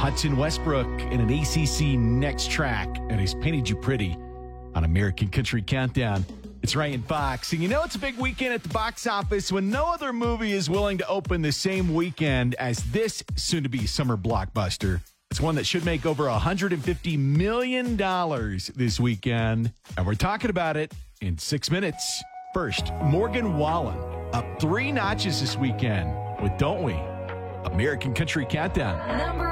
Hudson Westbrook in an ACC Next Track, and he's painted you pretty on American Country Countdown. It's Ryan Fox, and you know it's a big weekend at the box office when no other movie is willing to open the same weekend as this soon-to-be summer blockbuster. It's one that should make over $150 million this weekend, and we're talking about it in 6 minutes. First, Morgan Wallen up 3 notches this weekend with Don't We? American Country Countdown.